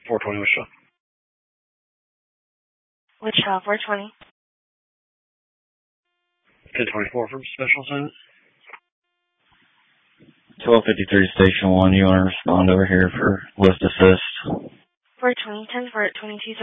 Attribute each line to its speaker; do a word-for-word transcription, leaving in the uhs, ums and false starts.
Speaker 1: four twenty Wichita.
Speaker 2: Wichita, four twenty.
Speaker 1: ten twenty-four from Special Assignment.
Speaker 3: twelve fifty-three Station one, you want to respond over here for list assist?
Speaker 2: four twenty, ten for twenty-two